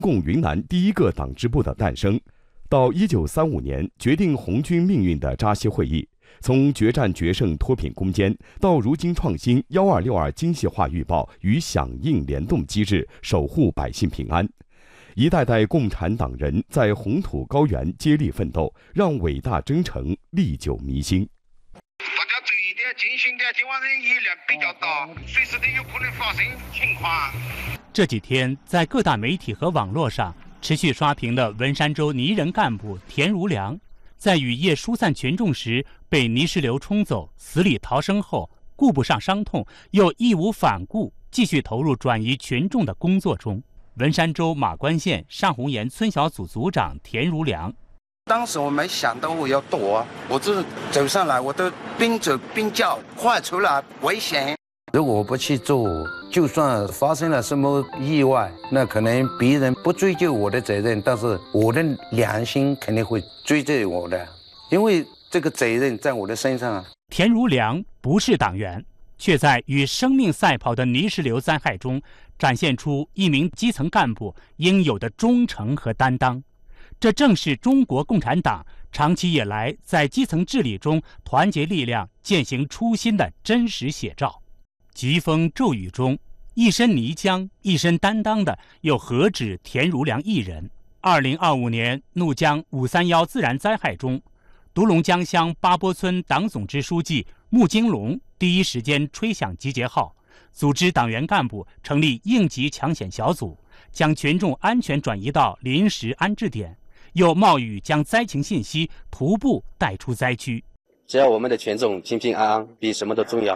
共云南第一个党支部的诞生，到1935年决定红军命运的扎西会议，从决战决胜脱贫攻坚，到如今创新1262精细化预报与响应联动机制，守护百姓平安。一代代共产党人在红土高原接力奋斗，让伟大征程历久弥新。 大家注意点，警醒点，今晚的雨量比较大，随时都有可能发生情况。 这几天，在各大媒体和网络上持续刷屏的文山州泥人干部田如良，在雨夜疏散群众时被泥石流冲走，死里逃生后，顾不上伤痛，又义无反顾继续投入转移群众的工作中。文山州马关县上红岩村小组组长田如良， 当时我没想到我要躲啊，我就是走上来，我都边走边叫，快出来，危险！如果我不去做，就算发生了什么意外，那可能别人不追究我的责任，但是我的良心肯定会追究我的，因为这个责任在我的身上啊。 田如良不是党员，却在与生命赛跑的泥石流灾害中，展现出一名基层干部应有的忠诚和担当。这正是中国共产党长期以来在基层治理中团结力量、践行初心的真实写照。疾风骤雨中，一身泥浆、一身担当的又何止田如良一人？2025年怒江531自然灾害中，独龙江乡八波村党总支书记穆金龙第一时间吹响集结号，组织党员干部成立应急抢险小组，将群众安全转移到临时安置点，又冒雨将灾情信息徒步带出灾区。 只要我们的群众平平安安，比什么都重要。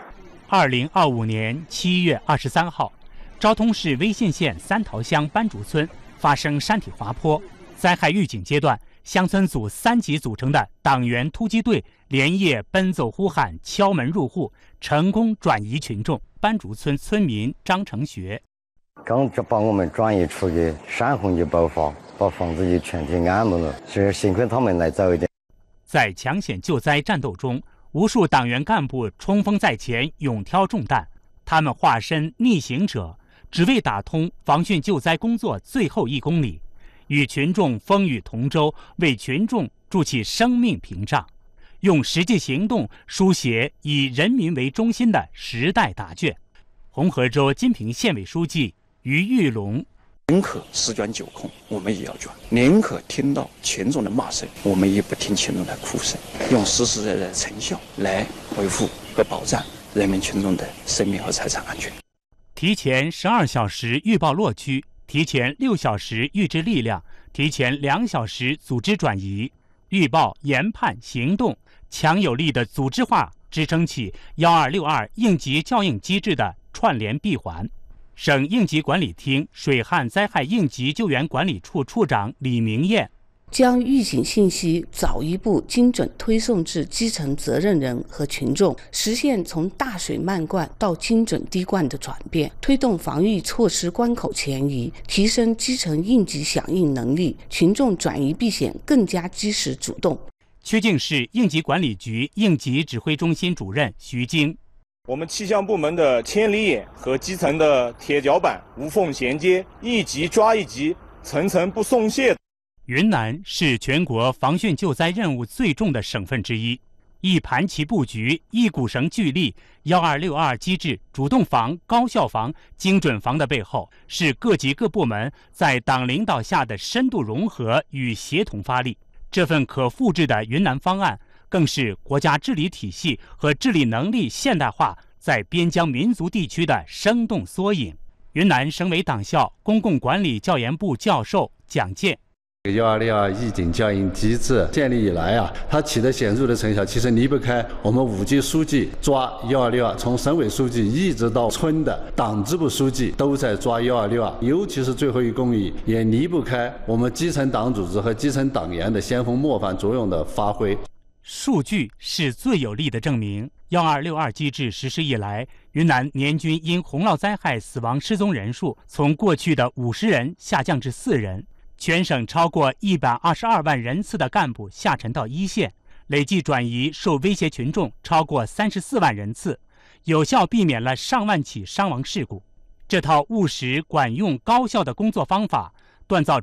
2025年7月23号，昭通市威信县三桃乡班竹村发生山体滑坡，灾害预警阶段，乡村组3级组成的党员突击队连夜奔走呼喊，敲门入户，成功转移群众。班竹村村民张成学， 刚就把我们转移出去，山洪就爆发，把房子就全体淹没了，所以幸亏他们来早一点。 在抢险救灾战斗中，无数党员干部冲锋在前，勇挑重担，他们化身逆行者，只为打通防汛救灾工作最后1公里，与群众风雨同舟，为群众筑起生命屏障，用实际行动书写以人民为中心的时代答卷。红河州金平县委书记于玉龙， 宁可试卷9空，我们也要卷；宁可听到群众的骂声，我们也不听群众的哭声，用实实在在的成效来维护和保障人民群众的生命和财产安全。 提前12小时预报落区，提前6小时预置力量，提前2小时组织转移，预报、研判、行动，强有力的组织化支撑起1262应急效应机制的串联闭环。省应急管理厅水旱灾害应急救援管理处处长李明艳， 将预警信息早一步精准推送至基层责任人和群众，实现从大水漫灌到精准滴灌的转变，推动防御措施关口前移，提升基层应急响应能力，群众转移避险更加及时主动。 曲靖市应急管理局应急指挥中心主任徐晶， 我们气象部门的千里眼和基层的铁脚板无缝衔接，一级抓一级，层层不松懈。 云南是全国防汛救灾任务最重的省份之一，一盘棋布局，一股绳聚力，1262机制主动防、高效防、精准防的背后，是各级各部门在党领导下的深度融合与协同发力。这份可复制的云南方案，更是国家治理体系和治理能力现代化在边疆民族地区的生动缩影。云南省委党校公共管理教研部教授蒋健 ，1262预警效应机制建立以来它起得显著的成效，其实离不开我们5级书记抓1262，从省委书记一直到村的党支部书记都在抓1262，尤其是最后1公里，也离不开我们基层党组织和基层党员的先锋模范作用的发挥。 数据是最有力的证明。1262机制实施以来，云南年均因洪涝灾害死亡失踪人数从过去的50人下降至4人。全省超过122万人次的干部下沉到一线，累计转移受威胁群众超过34万人次，有效避免了上万起伤亡事故。这套务实、管用、高效的工作方法，锻造